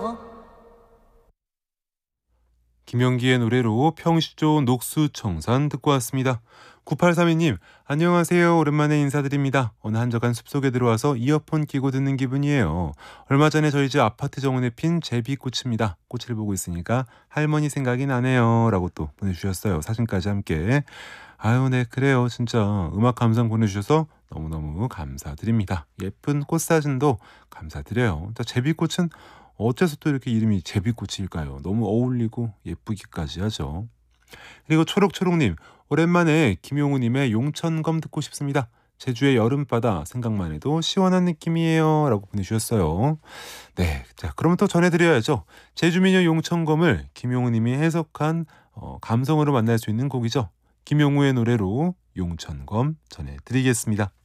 김연기의 노래로 평시 좋은 녹수청산 듣고 왔습니다. 9832님, 안녕하세요. 오랜만에 인사드립니다. 어느 한적한 숲속에 들어와서 이어폰 끼고 듣는 기분이에요. 얼마 전에 저희 집 아파트 정원에 핀 제비꽃입니다. 꽃을 보고 있으니까 할머니 생각이 나네요. 라고 또 보내주셨어요. 사진까지 함께. 아유, 네, 그래요. 진짜 음악 감상 보내주셔서 너무너무 감사드립니다. 예쁜 꽃사진도 감사드려요. 제비꽃은 어째서 또 이렇게 이름이 제비꽃일까요? 너무 어울리고 예쁘기까지 하죠. 그리고 초록초록님, 오랜만에 김용우님의 용천검 듣고 싶습니다. 제주의 여름바다 생각만 해도 시원한 느낌이에요. 라고 보내주셨어요. 네, 자, 그러면 또 전해드려야죠. 제주민요 용천검을 김용우님이 해석한 감성으로 만날 수 있는 곡이죠. 김용우의 노래로 용천검 전해드리겠습니다.